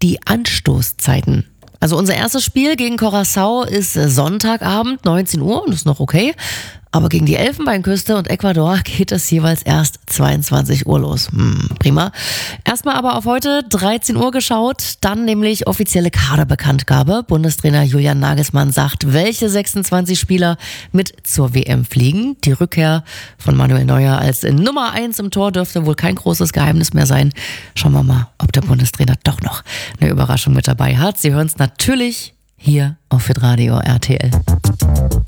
die Anstoßzeiten. Also unser erstes Spiel gegen Curaçao ist Sonntagabend, 19 Uhr, und ist noch okay. Aber gegen die Elfenbeinküste und Ecuador geht es jeweils erst 22 Uhr los. Prima. Erstmal aber auf heute 13 Uhr geschaut, dann nämlich offizielle Kaderbekanntgabe. Bundestrainer Julian Nagelsmann sagt, welche 26 Spieler mit zur WM fliegen. Die Rückkehr von Manuel Neuer als Nummer 1 im Tor dürfte wohl kein großes Geheimnis mehr sein. Schauen wir mal, ob der Bundestrainer doch noch eine Überraschung mit dabei hat. Sie hören es natürlich hier auf Hitradio RTL.